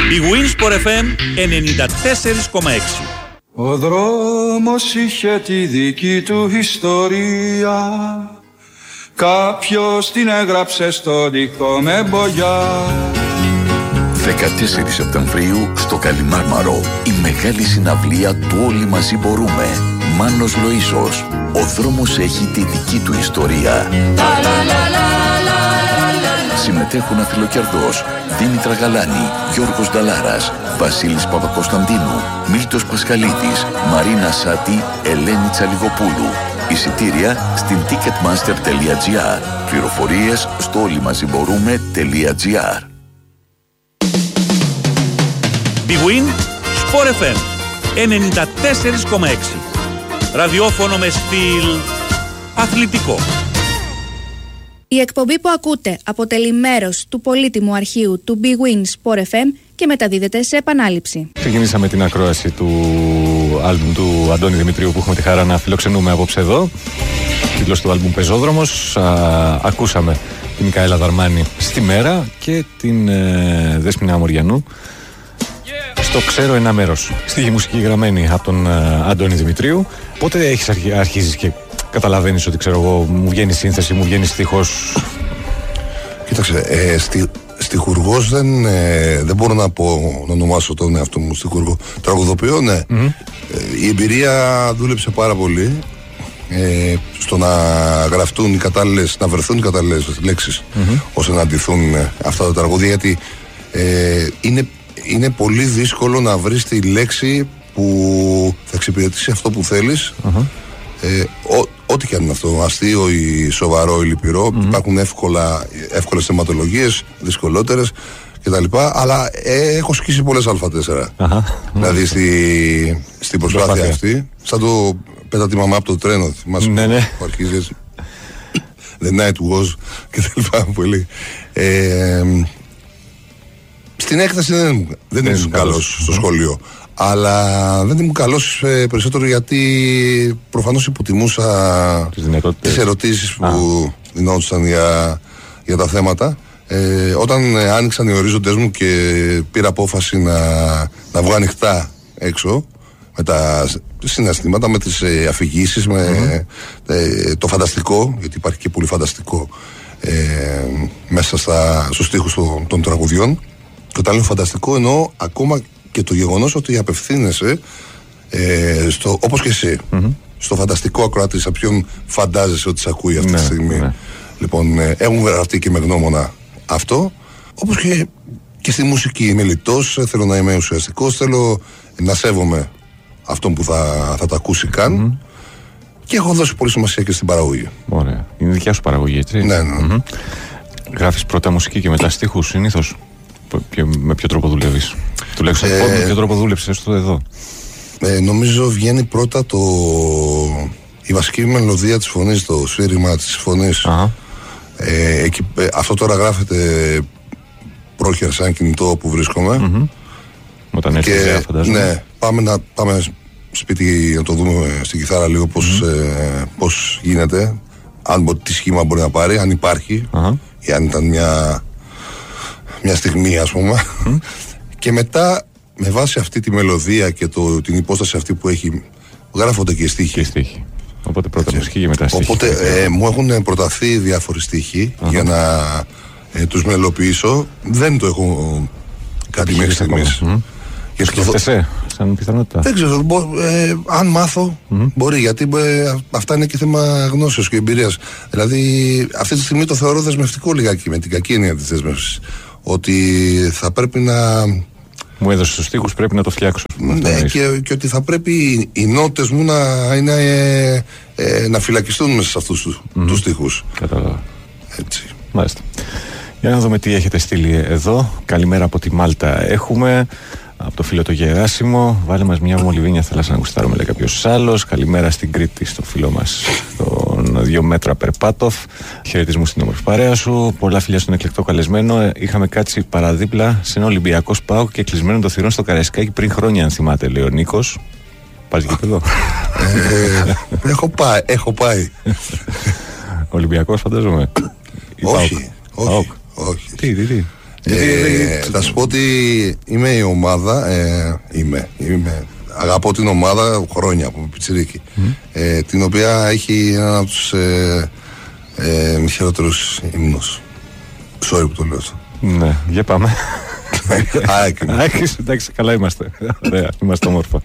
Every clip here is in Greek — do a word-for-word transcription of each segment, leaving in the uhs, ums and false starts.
Η Winsport εφ εμ ενενήντα τέσσερα κόμμα έξι. Ο δρόμος είχε τη δική του ιστορία. Κάποιος την έγραψε στο δικό με μπογιά. δεκατέσσερις Σεπτεμβρίου στο Καλιμάρμαρο η μεγάλη συναυλία του Όλοι Μαζί Μπορούμε. Μάνος Λοΐσος. Ο δρόμος έχει τη δική του ιστορία. Συμμετέχουν Αθηλοκερδός, Δήμητρα Γαλάνη, Γιώργος Νταλάρας, Βασίλης Παπακοσταντίνου, Μίλτος Πασχαλίδης, Μαρίνα Σάτη, Ελένη Τσαλιγοπούλου. Εισιτήρια στην ticketmaster τελεία gr. Πληροφορίες στο όλοιμαζιμπορούμε.gr. Big Win Sport εφ εμ ενενήντα τέσσερα κόμμα έξι. Ραδιόφωνο με στυλ αθλητικό. Η εκπομπή που ακούτε αποτελεί μέρος του πολύτιμου αρχείου του Big Win Sport εφ εμ και μεταδίδεται σε επανάληψη. Ξεκινήσαμε την ακρόαση του άλμπουμ του Αντώνη Δημητρίου που έχουμε τη χαρά να φιλοξενούμε απόψε εδώ. Τίτλος του άλμπουμ Πεζόδρομος. Α, ακούσαμε την Μικαέλα Δαρμάνη στη Μέρα και την ε, Δέσποινα Αμοριανού στο Ξέρω ένα μέρος. Στίχη μουσική γραμμένη από τον ε, Αντώνη Δημητρίου. Πότε έχεις αρχι, αρχίζεις και καταλαβαίνεις ότι ξέρω εγώ, μου βγαίνει σύνθεση, μου βγαίνει στίχος? Κοίταξε, ε, στη, στιχουργός δεν, ε, δεν μπορώ να πω, να ονομάσω τον εαυτό μου στιχουργό. Τραγουδοποιώ, ναι. Mm-hmm. Ε, η εμπειρία δούλεψε πάρα πολύ ε, στο να γραφτούν οι κατάλληλες, να βρεθούν οι κατάλληλες λέξεις mm-hmm. ώστε να αντιθούν ε, αυτά τα τραγούδια, γιατί ε, είναι, είναι πολύ δύσκολο να βρεις τη λέξη που θα εξυπηρετήσει αυτό που θέλεις. Mm-hmm. Ε, ό, ό,τι και αν είναι αυτό, αστείο ή σοβαρό ή λυπηρό, mm-hmm. υπάρχουν εύκολα, εύκολες θεματολογίες, δυσκολότερες κτλ. Αλλά ε, έχω σκίσει πολλές Α τέσσερα. Uh-huh. Δηλαδή στη, στην προσπάθεια αυτή, σαν το πέτα τη μαμά από το τρένο, θυμάσαι ναι, ναι. που αρχίζει The night was κτλ. Πολύ. Ε, στην έκταση δεν, δεν ήμουν καλός στο σχολείο. Αλλά δεν ήμουν καλός ε, περισσότερο γιατί προφανώς υποτιμούσα τις ερωτήσεις που ah. δινόντουσαν για, για τα θέματα. Ε, όταν ε, άνοιξαν οι ορίζοντες μου και πήρα απόφαση να, να βγω ανοιχτά έξω με τα συναισθήματα, με τις ε, αφηγήσεις, με mm-hmm. ε, το φανταστικό, γιατί υπάρχει και πολύ φανταστικό ε, μέσα στα, στους στίχους των, των τραγουδιών. Και όταν λέω φανταστικό εννοώ ακόμα και το γεγονός ότι απευθύνεσαι ε, στο, όπως και εσύ mm-hmm. στο φανταστικό ακροατή, σε ποιον φαντάζεσαι ότι σε ακούει αυτή ναι, τη στιγμή ναι. Λοιπόν ε, έχουν γραφτεί και με γνώμονα αυτό, όπως και, και στη μουσική. Είμαι λιτός, θέλω να είμαι ουσιαστικός, θέλω να σέβομαι αυτόν που θα, θα το ακούσει καν mm-hmm. και έχω δώσει πολύ σημασία και στην παραγωγή. Ωραία, είναι δικιά σου παραγωγή, έτσι? Ναι, ναι. Mm-hmm. Γράφεις πρώτα μουσική και μετά στίχους συνήθως? Με ποιο τρόπο δουλεύεις? Τουλάχιστον ε, με ποιο τρόπο δούλεψες το εδώ? Ε, νομίζω βγαίνει πρώτα το, η βασική μελωδία της φωνής, το σφύριγμα της φωνής. Uh-huh. Ε, εκεί, ε, αυτό τώρα γράφεται πρόχειρα σαν κινητό που βρίσκομαι. Mm-hmm. Όταν έρθει η ιδέα, φαντάζομαι. Ναι, πάμε, να, πάμε σπίτι να το δούμε στην κιθάρα λίγο πώς, mm-hmm. ε, πώς γίνεται, αν τι σχήμα μπορεί να πάρει, αν υπάρχει uh-huh. ή αν ήταν μια μια στιγμή, ας πούμε. Mm. Και μετά με βάση αυτή τη μελωδία και το, την υπόσταση αυτή που έχει, γράφονται και οι στίχοι. Και στίχοι. Οπότε πρώτα έτσι. Μουσική και μετά στίχοι. Οπότε ε, μου έχουν προταθεί διάφοροι στίχοι uh-huh. για να ε, τους μελοποιήσω. Δεν το έχω κάτι μέχρι στιγμής. Mm-hmm. Σκέφτεσαι σαν πιθανότητα? Δεν ξέρω, μπο, ε, αν μάθω mm-hmm. μπορεί, γιατί ε, αυτά είναι και θέμα γνώσεως και εμπειρίας. Δηλαδή αυτή τη στιγμή το θεωρώ δεσμευτικό λιγάκι, με την κακή έννοια της δέσμευσης, ότι θα πρέπει να... Μου έδωσε τους στίχους, πρέπει να το φτιάξω. Ναι, και, και ότι θα πρέπει οι νότες μου να, είναι, ε, ε, να φυλακιστούν μέσα σε αυτούς mm-hmm. τους στίχους. Κατάλαβα. Έτσι. Μάλιστα. Για να δούμε τι έχετε στείλει εδώ. Καλημέρα από τη Μάλτα έχουμε. Από το φίλο το Γεράσιμο. Βάλε μας μια μολυβίνια, θέλω να γουστάρουμε, λέει κάποιος άλλος. Καλημέρα στην Κρήτη, στο φίλο μας, τον δύο μέτρα Περπάτοφ. Χαιρετισμού στην όμορφη παρέα σου. Πολλά φιλιά στον εκλεκτό καλεσμένο. Είχαμε κάτσει παραδίπλα σε ένα Ολυμπιακό ΣΠΑΟΚ και κλεισμένο το θηρόν στο Καραϊσκάκι πριν χρόνια, αν θυμάται, λέει ο Νίκος. Πας γήπεδο? ε, έχω πάει. Έχω πάει. Ολυμπιακός, φαντάζομαι. Όχι, όχι, όχι. Τι, τι, τι. Ε, θα σου πω ότι είμαι η ομάδα, ε, είμαι, είμαι, αγαπώ την ομάδα χρόνια από πιτσιρίκι, mm. ε, την οποία έχει έναν από τους ε, ε, χειρότερους ύμνους. Sorry που το λέω αυτό. Ναι, για πάμε. Άκης. Εντάξει, καλά είμαστε. Ωραία, είμαστε όμορφα.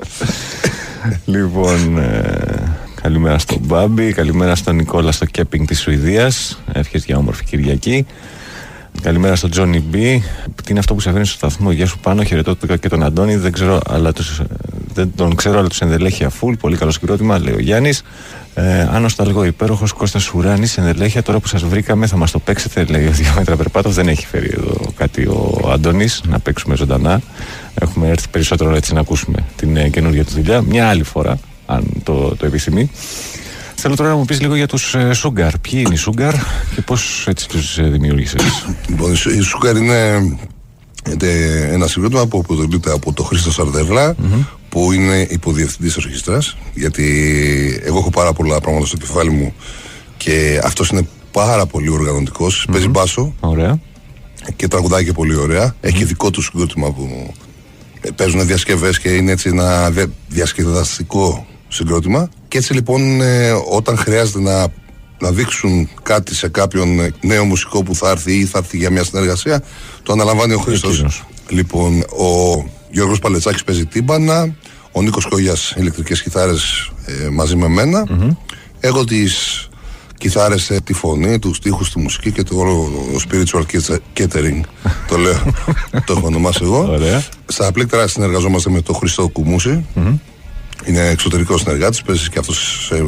Λοιπόν, ε, καλημέρα στον Μπάμπη, καλημέρα στον Νικόλα στο κέπινγκ της Σουηδίας. Εύχες για όμορφη Κυριακή. Καλημέρα στον Τζόνι Μπι. Τι είναι αυτό που σε αφήνει στο σταθμό? Γεια σου πάνω, χαιρετώ και τον Αντώνη. Δεν, ξέρω, αλλά τους, δεν τον ξέρω, αλλά τους ενδελέχεια φουλ. Πολύ καλό συγκρότημα, λέει ο Γιάννης. Ε, αν νοσταλγώ, υπέροχος Κώστας Ουράνης, ενδελέχεια. Τώρα που σας βρήκαμε, θα μας το παίξετε, λέει ο δύο μέτρα περπάτος. Δεν έχει φέρει εδώ κάτι ο Αντώνης να παίξουμε ζωντανά. Έχουμε έρθει περισσότερο έτσι να ακούσουμε την ε, καινούργια του δουλειά. Μια άλλη φορά, αν το, το επιθυμεί. Θέλω τώρα να μου πεις λίγο για τους ε, Sugar. Ποιοι είναι οι Sugar και πώς έτσι τους ε, δημιούργησες? Λοιπόν, οι Sugar είναι ε, ένα συγκρότημα που αποτελείται από τον Χρήστο Σαρδεύλα, mm-hmm. που είναι υποδιευθυντής ορχήστρας, γιατί εγώ έχω πάρα πολλά πράγματα στο κεφάλι μου και αυτός είναι πάρα πολύ οργανωτικός, mm-hmm. παίζει μπάσο. Ωραία. Και τραγουδάει και πολύ ωραία. Mm-hmm. Έχει δικό του συγκρότημα που παίζουν διασκευές και είναι έτσι ένα διασκεδαστικό συγκρότημα. Και έτσι λοιπόν ε, όταν χρειάζεται να, να δείξουν κάτι σε κάποιον νέο μουσικό που θα έρθει ή θα έρθει για μια συνεργασία, το αναλαμβάνει ο Χρήστος. Λοιπόν, ο Γιώργος Παλετσάκης παίζει τύμπανα, ο Νίκος Κόγιας ηλεκτρικές κιθάρες ε, μαζί με μένα. Mm-hmm. Εγώ τις κιθάρες, ε, τη φωνή, τους στίχους, τη μουσική και το το spiritual catering. Το λέω, το έχω ονομάσει εγώ. Ωραία. Στα πλήκτρα συνεργαζόμαστε με τον Χρήστο Κουμούση. Mm-hmm. Είναι εξωτερικός συνεργάτης, παίζει και αυτός σε,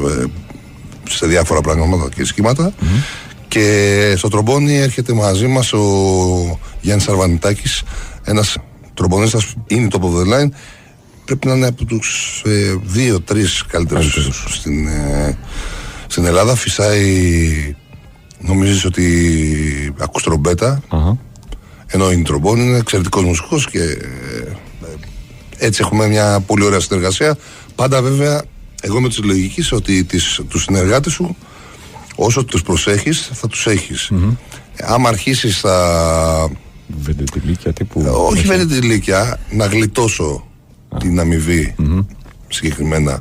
σε διάφορα πράγματα και σχήματα. Mm-hmm. Και στο τρομπόνι έρχεται μαζί μας ο Γιάννης Αρβανιτάκης, ένας τρομπονίστας, είναι top of the line. Πρέπει να είναι από τους ε, δύο-τρεις καλύτερους στην, ε, στην Ελλάδα. Φυσάει, νομίζεις ότι ακούς τρομπέτα, uh-huh. ενώ είναι τρομπόνι, είναι εξαιρετικός μουσικός και ε, έτσι έχουμε μια πολύ ωραία συνεργασία. Πάντα βέβαια, εγώ είμαι της λογικής ότι τις, τους συνεργάτες σου, όσο τους προσέχεις, θα τους έχεις. Mm-hmm. Άμα αρχίσεις θα... Βεντετιλίκια τύπου... Όχι βεντετιλίκια, να γλιτώσω ah. την αμοιβή mm-hmm. συγκεκριμένα.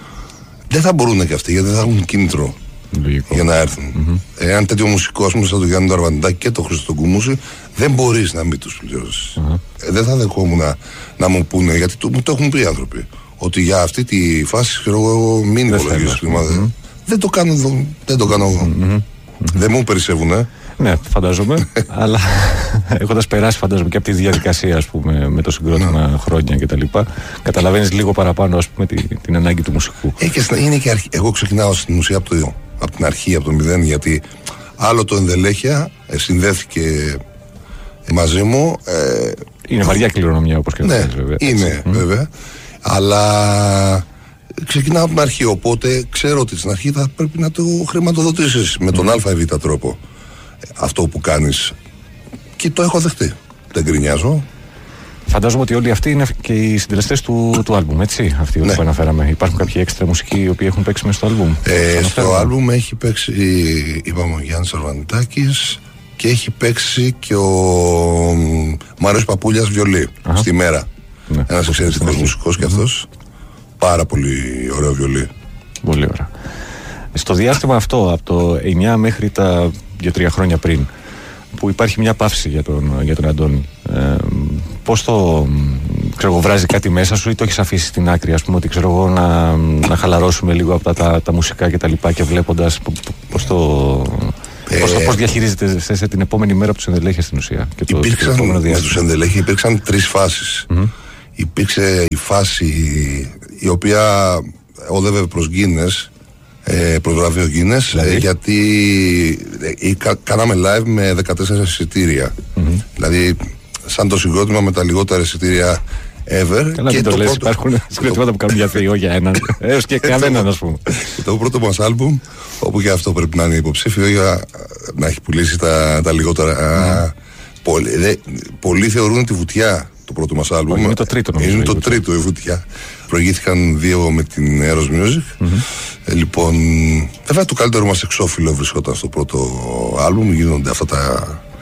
Δεν θα μπορούν και αυτοί, γιατί δεν θα έχουν κίνητρο Λογικό. για να έρθουν. Mm-hmm. Εάν τέτοιο μουσικό, ας πούμε, σαν τον Γιάννη τον Αρβανιτάκη και τον Χρήστο τον Κουμούση, δεν μπορείς να μην τους πληρώσεις. Mm-hmm. Ε, δεν θα δεχόμουν να, να μου πούνε, γιατί το, μου το έχουν πει οι άνθρωποι, ότι για αυτή τη φάση, ξέρω εγώ, μην υπολογίζεις χρήμα. Mm-hmm. Δεν το κάνω, δεν το κάνω εγώ. Mm-hmm. Δεν μου περισσεύουνε. Ναι, φαντάζομαι. Αλλά έχοντας περάσει, φαντάζομαι, και από τη διαδικασία, ας πούμε, με το συγκρότημα χρόνια κτλ., καταλαβαίνεις λίγο παραπάνω, ας πούμε, την, την ανάγκη του μουσικού. Ε, και είναι και αρχή. Εγώ ξεκινάω στην ουσία από, το, από την αρχή, από το μηδέν, γιατί άλλο το ενδελέχεια ε, συνδέθηκε μαζί μου. Ε, είναι βαριά κληρονομιά, όπως και ναι, βέβαια. Είναι, mm. βέβαια. Αλλά ξεκινάω από την αρχή, οπότε ξέρω ότι στην αρχή θα πρέπει να το χρηματοδοτήσεις με τον mm. α ή β τρόπο αυτό που κάνεις, και το έχω δεχτεί, δεν γκρινιάζω. Φαντάζομαι ότι όλοι αυτοί είναι και οι συντελεστές του, του άλμπουμ, έτσι, αυτοί ναι. που αναφέραμε. Υπάρχουν κάποιοι έξτρα μουσικοί οι οποίοι έχουν παίξει μέσα στο άλμπουμ? Ε, στο άλμπουμ έχει παίξει, είπαμε, ο Γιάννης Αρβανιτάκης, και έχει παίξει και ο Μάριος Παπούλιας βιολί uh-huh. στη μέρα. Ναι, ένας εξαιρετικός μουσικός και αυτός. Πάρα πολύ ωραίο βιολί. Πολύ ωραία. Στο διάστημα αυτό, από το εννιά μέχρι τα δύο-τρία χρόνια πριν, που υπάρχει μια παύση για τον, για τον Αντώνη, ε, πώς το, ξέρω εγώ, βράζει κάτι μέσα σου ή το έχεις αφήσει στην άκρη, ας πούμε, ότι ξέρω εγώ να, να χαλαρώσουμε λίγο από τα, τα, τα μουσικά και τα λοιπά, και βλέποντας πώς το... Ε, πώς, πώς διαχειρίζεται σε, σε την επόμενη μέρα από τους ενδελέχειες στην ουσία? Και το, υπήρξαν, το με τους ενδελέχειες υπήρξαν τρεις φάσεις. Mm-hmm. Υπήρξε η φάση η οποία όδευε προς Guinness, ε, προς βραβείο Guinness, δηλαδή? ε, γιατί ε, κα, κάναμε live με δεκατέσσερα εισιτήρια. Mm-hmm. Δηλαδή, σαν το συγκρότημα με τα λιγότερα εισιτήρια ever. Καλά, και το, το λες, πρώτο... υπάρχουν συγκροτήματα που κάνουν για θεϊό για έναν, έως και κανέναν, ας πούμε. Το πρώτο μας άλμπουμ, όπου και αυτό πρέπει να είναι υποψήφιο για να έχει πουλήσει τα, τα λιγότερα. Mm. Πολλοί, δε, πολλοί θεωρούν τη βουτιά το πρώτο μας άλμπουμ. Είναι το τρίτο, νομίζω. Είναι το τρίτο η βουτιά. Προηγήθηκαν δύο με την Eros Music. Mm-hmm. Ε, λοιπόν, βέβαια το καλύτερο μας εξώφυλλο βρισκόταν στο πρώτο άλμπουμ. Γίνονται αυτά τα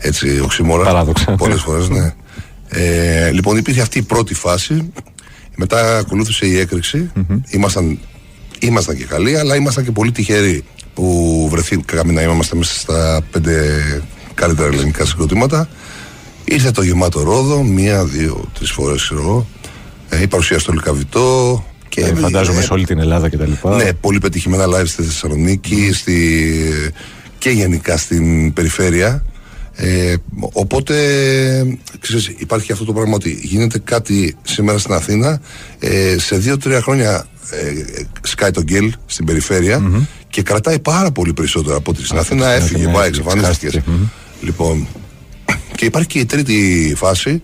έτσι οξύμορα. Παράδοξα. Πολλές φορές, ναι. Ε, λοιπόν, υπήρχε αυτή η πρώτη φάση. Μετά ακολούθησε η έκρηξη. Mm-hmm. Ήμασταν, ήμασταν και καλοί, αλλά ήμασταν και πολύ τυχεροί που βρεθήκαμε να είμαστε μέσα στα πέντε καλύτερα ελληνικά συγκροτήματα. Ήρθε το γεμάτο Ρόδο, μία, δύο, τρεις φορές ξέρω εγώ. Ε, η παρουσία στο Λυκαβητό. Και ε, φαντάζομαι ε, σε όλη την Ελλάδα κτλ. Ναι, πολύ πετυχημένα live στη Θεσσαλονίκη, mm. στη, και γενικά στην περιφέρεια. Ε, οπότε ξέρεις, υπάρχει αυτό το πράγμα ότι γίνεται κάτι σήμερα στην Αθήνα, ε, σε δύο-τρία χρόνια ε, σκάει το γκέλ στην περιφέρεια mm-hmm. και κρατάει πάρα πολύ περισσότερο από ότι στην Αθήνα έφυγε, πάει, εξαφανίστηκε. Mm-hmm. Λοιπόν, και υπάρχει και η τρίτη φάση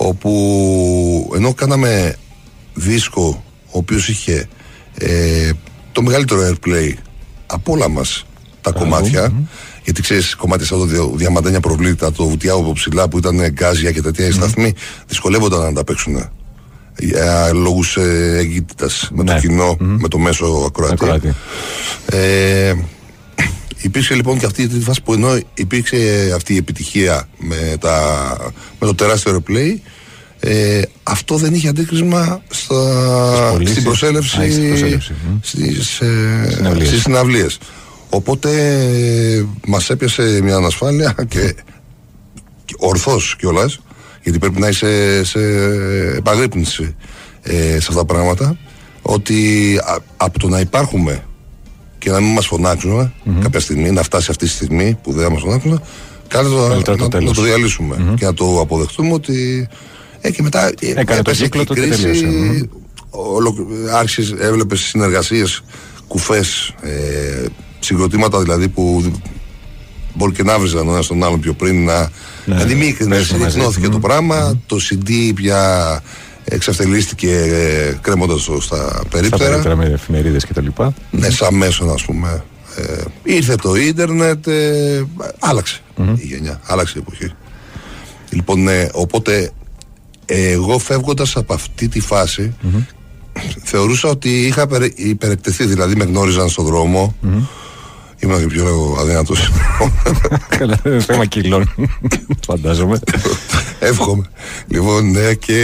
όπου ενώ κάναμε δίσκο ο οποίος είχε ε, το μεγαλύτερο airplay από όλα μας τα mm-hmm. κομμάτια. Mm-hmm. Γιατί ξέρεις, κομμάτια σαν το Διαμαντένια Προβλήτα, το Βουτιάου από ψηλά που ήταν γκάζια και τέτοια, mm-hmm. οι σταθμοί δυσκολεύονταν να τα παίξουν για λόγους ε, εγκύτητας με ναι. το κοινό, mm-hmm. με το μέσο ακροατή. Ε, υπήρξε λοιπόν και αυτή η τρίτη φάση που ενώ υπήρξε αυτή η επιτυχία με, τα, με το τεράστιο airplay, ε, αυτό δεν είχε αντίκρισμα στα, στην προσέλευση, Α, στην προσέλευση. στις, ε, στις συναυλίες. Οπότε μας έπιασε μια ανασφάλεια και, και ορθώς κιόλας, γιατί πρέπει να είσαι σε επαγρύπνηση ε, σε αυτά τα πράγματα, ότι α, από το να υπάρχουμε και να μην μας φωνάξουν mm-hmm. κάποια στιγμή, να φτάσει αυτή τη στιγμή που δεν θα μας φωνάξουν, καλύτερα το, να, να το διαλύσουμε mm-hmm. και να το αποδεχτούμε ότι ε, και μετά έκανε το κύκλο, το κρίση, άρχισες, έβλεπες συνεργασίες, κουφές, ε, συγκροτήματα δηλαδή που μπορεί και να βρίζαν ένα στον άλλον πιο πριν να, ναι, να δημιουργήσει, συνηθινώθηκε το πράγμα, mm. το σι ντι πια εξευτελίστηκε ε, κρέμοντας το στα περίπτερα. Στα περίπτερα με εφημερίδες και τα λοιπά. Ναι, σαν μέσο ας πούμε. Ε, ήρθε το ίντερνετ, ε, άλλαξε mm-hmm. η γενιά, άλλαξε η εποχή. Λοιπόν, ναι, οπότε εγώ φεύγοντας από αυτή τη φάση mm-hmm. θεωρούσα ότι είχα υπερεκτεθεί, δηλαδή με γνώριζαν στον δρόμο. Mm-hmm. Ήμουν και πιο αδύνατος. Καλά, θέμα κιλών, φαντάζομαι. Εύχομαι. Λοιπόν, ναι, και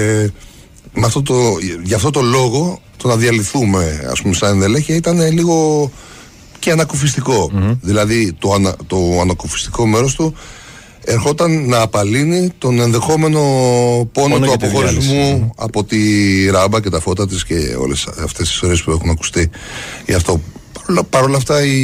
με αυτό το, για αυτό το λόγο το να διαλυθούμε, ας πούμε, σαν ενδελέχεια ήταν λίγο και ανακουφιστικό. Mm-hmm. Δηλαδή το, ανα, το ανακουφιστικό μέρος του ερχόταν να απαλύνει τον ενδεχόμενο πόνο του αποχωρισμού mm. από τη Ράμπα και τα φώτα της και όλες αυτές τις ιστορίες που έχουν ακουστεί. Γι' αυτό παρ' όλα αυτά η,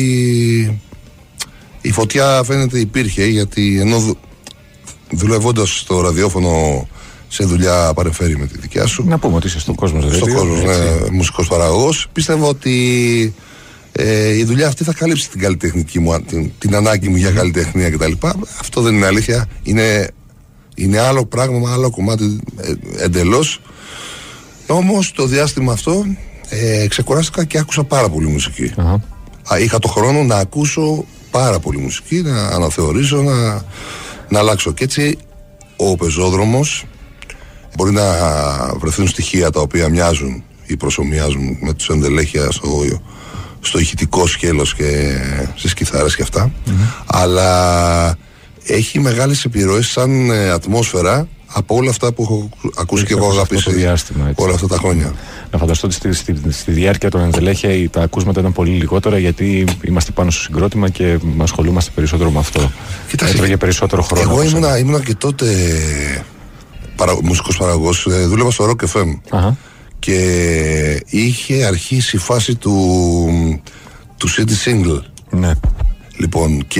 η φωτιά φαίνεται υπήρχε, γιατί ενώ δουλεύοντας στο ραδιόφωνο σε δουλειά παρεμφέρει με τη δικιά σου. Να πούμε ότι είσαι στον κόσμο, δηλαδή. Στον κόσμο, ναι, μουσικός παραγωγός. Πίστευα ότι ε, η δουλειά αυτή θα καλύψει την καλλιτεχνική μου, την, την ανάγκη μου για καλλιτεχνία κτλ. Αυτό δεν είναι αλήθεια. Είναι, είναι άλλο πράγμα, άλλο κομμάτι ε, εντελώς. Όμως το διάστημα αυτό ε, ξεκουράστηκα και άκουσα πάρα πολύ μουσική. Uh-huh. Είχα το χρόνο να ακούσω πάρα πολύ μουσική, να αναθεωρήσω, να, να αλλάξω. Και έτσι ο πεζόδρομος, μπορεί να βρεθούν στοιχεία τα οποία μοιάζουν ή προσομοιάζουν με τους ενδελέχεια στο, στο ηχητικό σκέλος και στις κιθάρες και αυτά, mm-hmm. αλλά έχει μεγάλες επιρροές σαν ε, ατμόσφαιρα από όλα αυτά που έχω ακούσει και εγώ αγαπήσει όλα αυτά τα χρόνια. Να φανταστώ ότι στη, στη, στη διάρκεια των ενδελέχεια τα ακούσματα ήταν πολύ λιγότερα, γιατί είμαστε πάνω στο συγκρότημα και ασχολούμαστε περισσότερο με αυτό. Έτρωγε περισσότερο χρόνο. Εγώ ήμουνα, ήμουνα και τότε παρα, μουσικός παραγωγός, δούλευα στο Rock εφ εμ. Uh-huh. Και είχε αρχίσει η φάση του, του σι ντι single. Ναι. Λοιπόν, και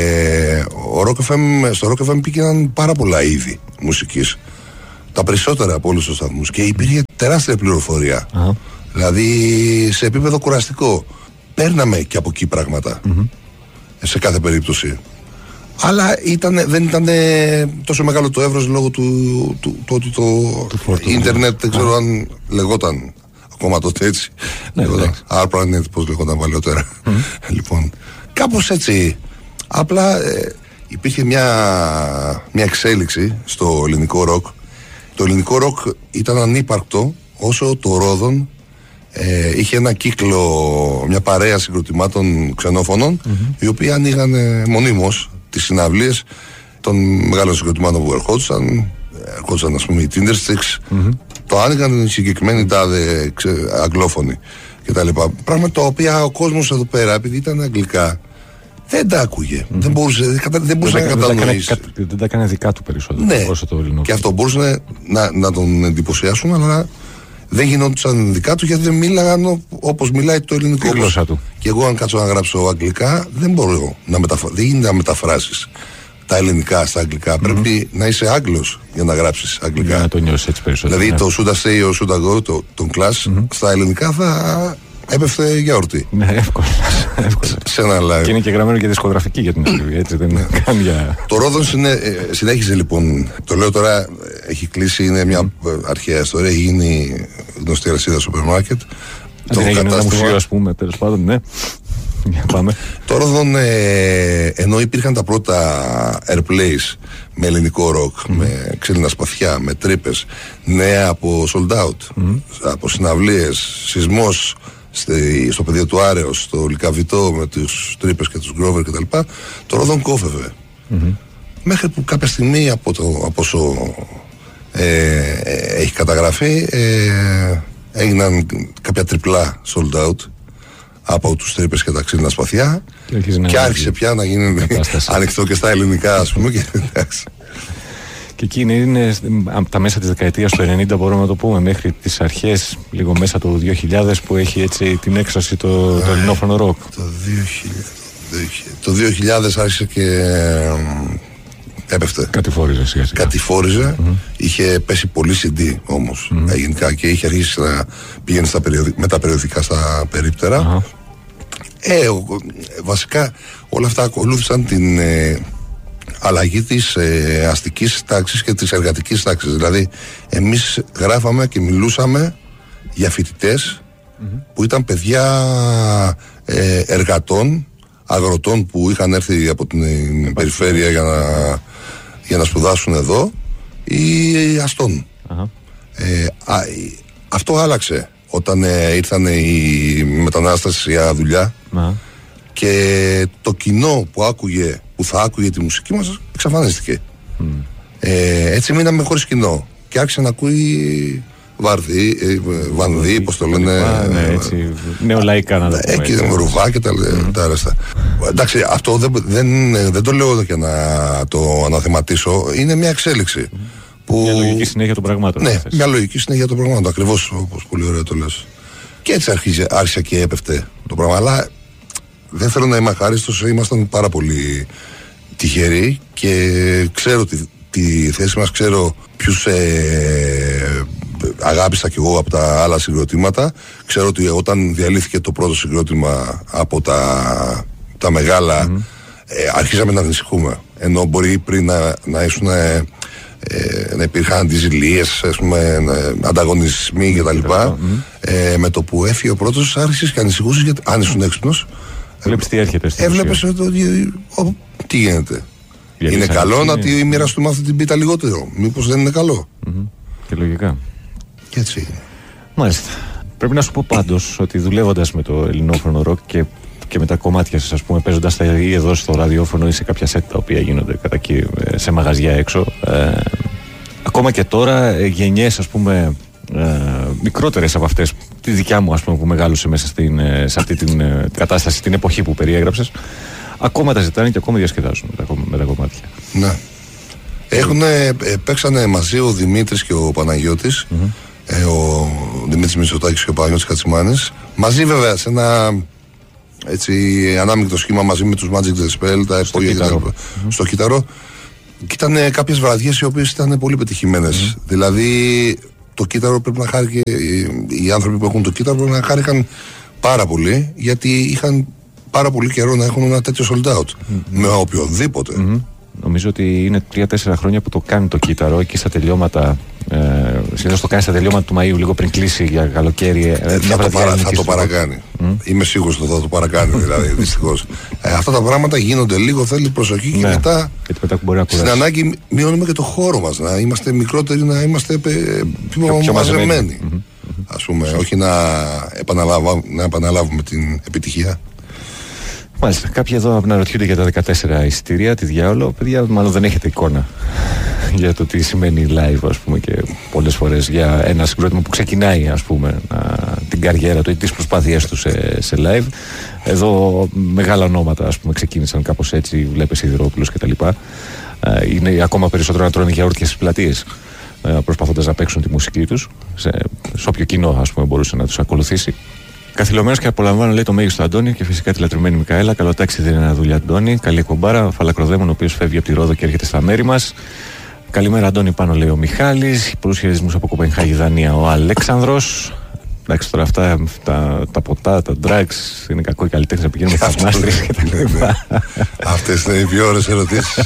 ο Rock εφ εμ, στο Rock εφ εμ πήγαιναν πάρα πολλά είδη μουσικής. Τα περισσότερα από όλους τους σταθμούς. Και υπήρχε τεράστια πληροφορία. Uh-huh. Δηλαδή σε επίπεδο κουραστικό. Παίρναμε και από εκεί πράγματα. Uh-huh. Σε κάθε περίπτωση. Αλλά ήτανε, δεν ήταν τόσο μεγάλο το εύρος λόγω του, του, του ότι το, το ίντερνετ δεν ξέρω αν λεγόταν ακόμα τότε έτσι. Ναι, ARPANET, πώς λεγόταν παλαιότερα. Mm. Λοιπόν, κάπως έτσι. Απλά ε, υπήρχε μια, μια εξέλιξη στο ελληνικό ροκ. Το ελληνικό ροκ ήταν ανύπαρκτο όσο το Ρόδον ε, είχε ένα κύκλο, μια παρέα συγκροτημάτων ξενόφωνων, mm-hmm. οι οποίοι ανοίγαν μονίμως τις συναυλίες των μεγάλων συγκροτημάτων που ερχόντουσαν. Ερχόντουσαν, ας πούμε, οι Tindersticks. Mm-hmm. Το άνοιγαν οι συγκεκριμένοι τάδε αγγλόφωνοι κτλ. Πράγματα τα οποία ο κόσμος εδώ πέρα, επειδή ήταν αγγλικά, δεν τα άκουγε. Mm-hmm. Δεν μπορούσε, δεν μπορούσε δεν να κατανοήσει. Δεν τα έκανε δικά του περισσότερο. Ναι, όσο το ελληνικό. Και αυτό μπορούσε να, να τον εντυπωσιάσουν, αλλά δεν γινόντουσαν δικά του γιατί δεν μίλαγαν όπως μιλάει το ελληνικό. Τη γλώσσα του. Και εγώ, αν κάτσω να γράψω αγγλικά, δεν μπορώ να μεταφράσω. Δεν γίνεται να μεταφράσεις τα ελληνικά στα αγγλικά. Mm-hmm. Πρέπει να είσαι Άγγλος για να γράψεις αγγλικά. Για να το νιώσεις έτσι περισσότερο. Δηλαδή ναι. το should I stay or should I go, το, τον class, mm-hmm. στα ελληνικά θα έπεφτε γιαουρτί. Ναι, εύκολα. εύκολα. Σε ένα live. Και είναι και γραμμένο και δισκογραφική για την επιλογή, έτσι δεν είναι καν για... Το Ρόδον συνέ, συνέχιζε λοιπόν, το λέω τώρα, έχει κλείσει, είναι μια mm. αρχαία ιστορία, έχει γίνει γνωστή αλυσίδα σούπερ μάρκετ. Το έγινε ένα μουσείο, ας πούμε, τέλος πάντων, ναι. Πάμε. Το Ρόδον, ε, ενώ υπήρχαν τα πρώτα airplays με ελληνικό ροκ, mm. με ξύλινα σπαθιά, με τρύπες, νέα από sold out, mm. από συναυλίες, σεισμός στο πεδίο του Άρεος, στο Λυκαβητό με τους τρύπες και τους Γκρόβερ κτλ. Το Ρόδον κόφευε. Mm-hmm. Μέχρι που κάποια στιγμή από, το, από όσο ε, έχει καταγραφεί ε, έγιναν κάποια τριπλά sold out από τους τρύπες και τα ξύλινα σπαθιά και, και άρχισε πια να γίνει ανοιχτό και στα ελληνικά, ας πούμε. Και, και εκεί είναι, είναι από τα μέσα της δεκαετίας του ενενήντα, μπορούμε να το πούμε, μέχρι τις αρχές, λίγο μέσα το δύο χιλιάδες, που έχει έτσι την έκσταση το, το ελληνόφωνο ροκ. Το δύο χιλιάδες, το δύο χιλιάδες άρχισε και έπεφτε. Κατηφόριζε σιγά σιγά. Κατηφόριζε, mm-hmm. είχε πέσει πολύ σι ντι όμως, mm-hmm. γενικά, και είχε αρχίσει να πηγαίνει στα περιοδι... με τα περιοδικά στα περίπτερα. Mm-hmm. Ε, βασικά όλα αυτά ακολούθησαν την ε, αλλαγή της ε, αστικής τάξης και της εργατικής τάξης. Δηλαδή εμείς γράφαμε και μιλούσαμε για φοιτητές mm-hmm. που ήταν παιδιά ε, εργατών, αγροτών που είχαν έρθει από την ε, περιφέρεια για να, για να σπουδάσουν εδώ, ή αστών. Uh-huh. Ε, α, αυτό άλλαξε όταν ε, ήρθαν οι μετανάστες για δουλειά uh-huh. και το κοινό που άκουγε, που θα άκουγε τη μουσική μας, εξαφανίστηκε. Mm. Ε, έτσι μείναμε χωρίς κοινό και άρχισε να ακούει βαρδί, ε, βανδί, πώς το λένε, ναι, έτσι, νεολαϊκά να το πούμε, εκεί, ρουβά και τα, mm. τα αρέστα. Εντάξει, αυτό δεν, δεν, δεν το λέω για να το αναθεματίσω, είναι μια εξέλιξη. Mm. Που... Μια λογική συνέχεια των πραγμάτων. Ναι, θες. Μια λογική συνέχεια των πραγμάτων, ακριβώς όπως πολύ ωραία το λες. Και έτσι άρχισε, άρχισε και έπεφτε το πράγμα, αλλά δεν θέλω να είμαι αχάριστος, ήμασταν πάρα πολύ τυχεροί και ξέρω τη, τη θέση μας, ξέρω ποιους ε, αγάπησα κι εγώ από τα άλλα συγκροτήματα. Ξέρω ότι όταν διαλύθηκε το πρώτο συγκρότημα από τα, τα μεγάλα, mm-hmm. ε, αρχίσαμε να ανησυχούμε. Ενώ μπορεί πριν να, να ήσουν ε, ε, να υπήρχαν αντιζηλίες, ας πούμε, ε, ανταγωνισμοί κτλ. Mm-hmm. Ε, με το που έφυγε ο πρώτος, άρχισες και ανησυχούσες, γιατί αν ήσουν έξυπνος, βλέπεις τι έρχεται στην έβλεπες το, ο, τι γίνεται. Για είναι καλό να τη μοιραστούμε αυτή την πίτα λιγότερο. Μήπως δεν είναι καλό. Mm-hmm. Και λογικά. Και έτσι είναι. Μάλιστα. Πρέπει να σου πω πάντως ότι δουλεύοντας με το ελληνόφωνο ροκ και, και με τα κομμάτια σας, ας πούμε, παίζοντας τα ή εδώ στο ραδιόφωνο ή σε κάποια σετ τα οποία γίνονται κατά εκεί, σε μαγαζιά έξω, ε, ακόμα και τώρα ε, γενιές, ας πούμε, ε, μικρότερες από αυτές, τη δικιά μου, ας πούμε, που μεγάλωσε μέσα στην, σε αυτή την ε, κατάσταση, την εποχή που περιέγραψες, ακόμα τα ζητάνε και ακόμα διασκεδάζουν με τα, με τα κομμάτια. Ναι. Έχουνε, παίξανε μαζί ο Δημήτρης και ο Παναγιώτης, mm-hmm. ε, ο Δημήτρης Μητσοτάκης και ο Παναγιώτης Κατσιμάνης, μαζί βέβαια σε ένα έτσι ανάμεικτο σχήμα μαζί με τους Magic the Spell, τα στο, κύτταρο. Mm-hmm. στο κύτταρο. Και ήταν κάποιες βραδιές οι οποίες ήταν πολύ πετυχημένες. Mm-hmm. Δηλαδή το κύτταρο πρέπει να χάρηκε, οι άνθρωποι που έχουν το κύτταρο πρέπει να χάρηκαν πάρα πολύ, γιατί είχαν πάρα πολύ καιρό να έχουν ένα τέτοιο sold out mm-hmm. με οποιοδήποτε. Mm-hmm. Νομίζω ότι είναι τρία-τέσσερα χρόνια που το κάνει το κύτταρο, εκεί στα τελειώματα. Ε, συνήθως το κάνει στα τελειώματα του Μαΐου, λίγο πριν κλείσει για καλοκαίρι. Ε, θα το, παρα, θα το παρακάνει. Mm? Είμαι σίγουρος ότι θα το παρακάνει, δηλαδή, δυστυχώς. Ε, αυτά τα πράγματα γίνονται λίγο, θέλει προσοχή και ναι, μετά. μετά μπορεί να στην ανάγκη μειώνουμε και το χώρο μας. Να είμαστε μικρότεροι, να είμαστε πιο, πιο μαζεμένοι. Mm-hmm. Ας πούμε, mm-hmm. όχι να, επαναλάβα, να επαναλάβουμε την επιτυχία. Μάλιστα. Κάποιοι εδώ αναρωτιούνται για τα δεκατέσσερα εισιτήρια, τη διάολο. Παιδιά, μάλλον δεν έχετε εικόνα για το τι σημαίνει live, ας πούμε, και πολλές φορές για ένα συγκρότημα που ξεκινάει, ας πούμε, α, την καριέρα του ή τις προσπάθειές του σε, σε live. Εδώ μεγάλα ονόματα, ας πούμε, ξεκίνησαν κάπως έτσι, βλέπεις Σιδηρόπουλος κτλ. Είναι ακόμα περισσότερο να τρώνε γιαούρτια στις πλατείες, προσπαθώντας να παίξουν τη μουσική τους σε, σε όποιο κοινό, ας πούμε, μπορούσε να τους ακολουθήσει. Καθυλωμένος και απολαμβάνω, λέει, το μέγιστο Αντώνη και φυσικά τη λατρεμένη Μικαέλα. Καλό ταξίδι είναι ένα δουλειά, Αντώνη. Καλή κομπάρα. Φαλακροδέμον, ο οποίος φεύγει από τη Ρόδο και έρχεται στα μέρη μας. Καλημέρα, Αντώνη, πάνω, λέει ο Μιχάλης. Πολλούς χαιρετισμούς από Κοπενχάγη, Δανία, ο Αλέξανδρος. Εντάξει, τώρα αυτά τα, τα ποτά, τα drugs, είναι κακό οι καλλιτέχνες να πηγαίνουν με θαυμάστρες και τα λοιπά. Αυτές είναι οι πιο ωραίες ερωτήσεις.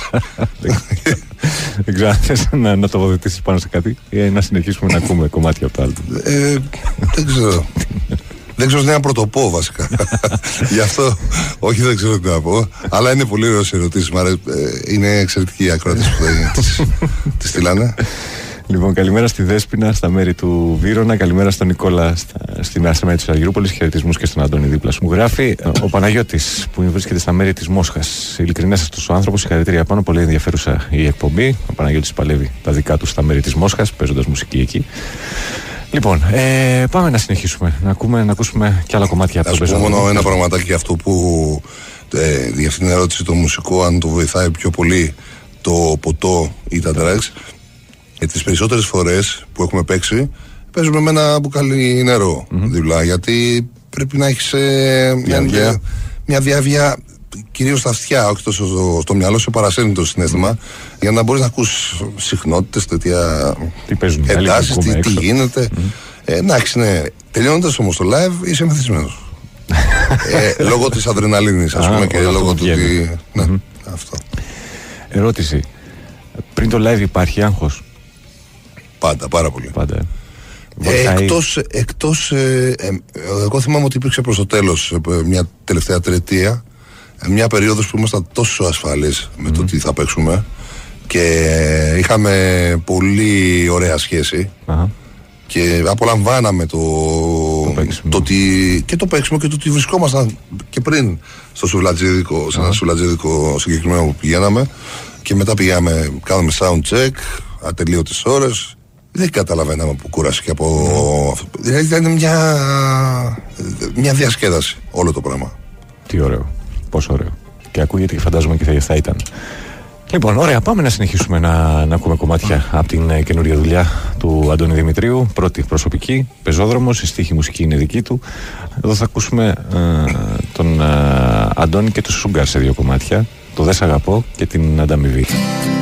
Δεν ξέρω αν θες να, να τοποθετήσεις πάνω σε κάτι ή να συνεχίσουμε να ακούμε κομμάτια από το άλμπομ. Ε, δεν ξέρω. Δεν ξέρω τι να πρωτοπώ βασικά. Γι' αυτό, όχι, δεν ξέρω τι να πω. Αλλά είναι πολύ ωραίες ερωτήσεις. Είναι εξαιρετική η ακρόαση που τη στείλανε. Λοιπόν, καλημέρα στη Δέσποινα, στα μέρη του Βύρωνα. Καλημέρα στον Νικόλα, στα, στην Αστρεμία της Αργυρούπολης. Χαιρετισμούς και στον Αντώνη δίπλα σου. Μου γράφει ο Παναγιώτης που βρίσκεται στα μέρη της Μόσχας. Ειλικρινάς αυτός ο άνθρωπος. Συγχαρητήρια πάνω. Πολύ ενδιαφέρουσα η εκπομπή. Ο Παναγιώτης παλεύει τα δικά του στα μέρη της Μόσχας, παίζοντας μουσική εκεί. Λοιπόν, ε, πάμε να συνεχίσουμε. Να, ακούμε, να ακούσουμε κι άλλα κομμάτια από το πεζό. Ας πούμε μόνο ένα πραγματάκι για αυτό που ε, για αυτήν την ερώτηση το μουσικό, αν το βοηθάει πιο πολύ το ποτό ή τα drugs. Ε, τις περισσότερες φορές που έχουμε παίξει, παίζουμε με ένα μπουκάλι νερό mm-hmm. δίπλα. Γιατί πρέπει να έχεις ε, μια, μια, μια διάβια, κυρίως στα αυτιά, όχι τόσο στο, στο μυαλό, σε παρασένει το συναίσθημα, mm-hmm. για να μπορείς να ακούς συχνότητες, τέτοια εντάσεις, τι, τι γίνεται. Mm-hmm. Ε, εντάξει, ναι. Τελειώνοντας όμως το live, είσαι μεθυσμένος. ε, λόγω της αδρεναλίνης, ας πούμε, και λόγω του ότι. Ναι, mm-hmm. αυτό. Ερώτηση. Πριν το live υπάρχει άγχος? Πάντα, πάρα πολύ. Πάντα. Ε, εκτός, εκτός ε, ε, εγώ θυμάμαι ότι υπήρξε προς το τέλος ε, μια τελευταία τριετία ε, μια περίοδος που ήμασταν τόσο ασφαλείς με mm. το τι θα παίξουμε και ε, είχαμε πολύ ωραία σχέση uh-huh. και απολαμβάναμε το, το, το ότι, και το παίξιμο και το ότι βρισκόμασταν και πριν στο σουβλατζίδικο, uh-huh. σε ένα σουβλατζίδικο συγκεκριμένο που πηγαίναμε και μετά πήγαμε, κάναμε sound check ατελείωτες ώρες. Δεν καταλαβαίναμε που κουράστηκε από. Mm. Δηλαδή ήταν μια, μια διασκέδαση όλο το πράγμα. Τι ωραίο. Πόσο ωραίο. Και ακούγεται και φαντάζομαι και θα, θα ήταν. Λοιπόν, ωραία, πάμε να συνεχίσουμε να, να ακούμε κομμάτια από την ε, καινούργια δουλειά του Αντώνη Δημητρίου. Πρώτη προσωπική, πεζόδρομος, η στίχη μουσική είναι δική του. Εδώ θα ακούσουμε ε, τον ε, Αντώνη και το Σούγκαρ σε δύο κομμάτια. Το Δε Σ' Αγαπώ και την Ανταμοιβή.